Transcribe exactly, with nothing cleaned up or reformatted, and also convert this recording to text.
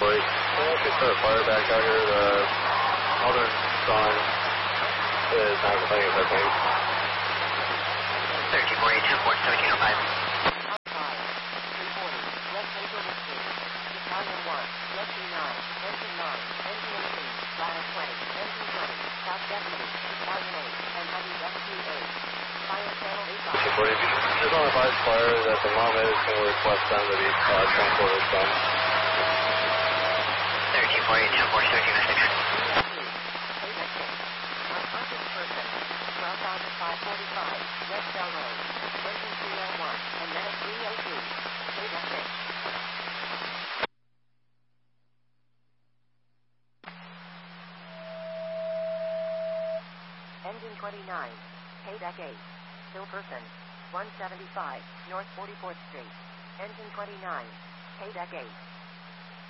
Wait, can I actually start a fire back out here? The Northern Sun is not complaining, I think. thirteen forty-eight, ten four, seventeen oh five. If you just want to advise fire that the mom is going to request them to be uh, transported from. thirteen forty-eight, ten four, seventeen oh six. Unconscious person, twelve thousand five hundred forty-five, West Bell Road, engine three oh one, and medic three oh two. Data six. Engine twenty-nine, Payback eight. Still person, one seventy-five, North forty-fourth Street. Engine twenty-nine, Payback eight.